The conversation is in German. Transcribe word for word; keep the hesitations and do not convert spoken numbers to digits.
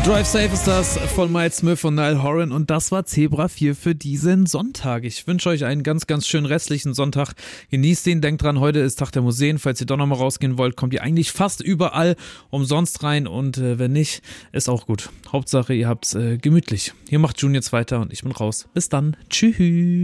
Drive Safe ist das von Miles Smith und Niall Horan und das war Zebra vier für diesen Sonntag. Ich wünsche euch einen ganz, ganz schönen restlichen Sonntag. Genießt ihn, denkt dran, heute ist Tag der Museen. Falls ihr doch nochmal rausgehen wollt, kommt ihr eigentlich fast überall umsonst rein und äh, wenn nicht, ist auch gut. Hauptsache, ihr habt's äh, gemütlich. Hier macht June jetzt weiter und ich bin raus. Bis dann. Tschüss.